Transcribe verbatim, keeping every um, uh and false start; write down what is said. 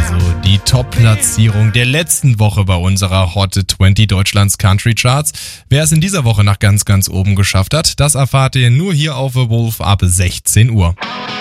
Also die Top-Platzierung der letzten Woche bei unserer Hot zwanzig Deutschlands Country Charts. Wer es in dieser Woche nach ganz, ganz oben geschafft hat, das erfahrt ihr nur hier auf The Wolf ab sechzehn Uhr.